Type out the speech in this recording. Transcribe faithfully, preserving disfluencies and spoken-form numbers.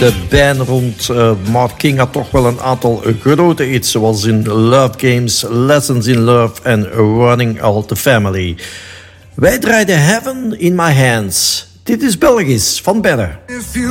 de band rond uh, Mark King had toch wel een aantal grote hits, zoals in Love Games, Lessons in Love en Running All the Family. Wij draaiden Heaven in My Hands. Dit is Belgisch van Better.